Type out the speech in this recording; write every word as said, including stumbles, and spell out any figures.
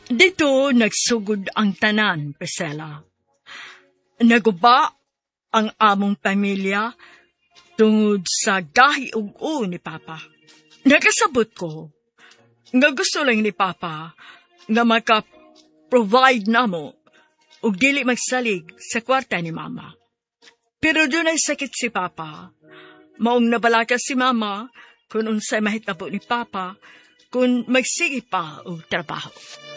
Dito nagsugod ang tanan, Priscilla. Naguba ang among pamilya tungod sa gahi ug o ni Papa. Nagasabot ko nga gusto lang ni Papa nga maka-provide namo ug dili magsalig sa kwarta ni Mama. Pero dunay sakit si Papa. Maong nabalaka si Mama kung unsay mahitabo ni Papa kung magsige pa og trabaho.